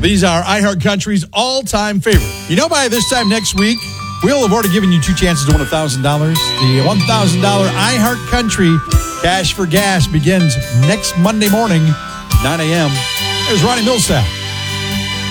These are iHeartCountry's all-time favorite. You know, by this time next week, we'll have already given you 2 chances to win $1,000. The $1,000 iHeartCountry Cash for Gas begins next Monday morning, 9 a.m. There's Ronnie Millsap.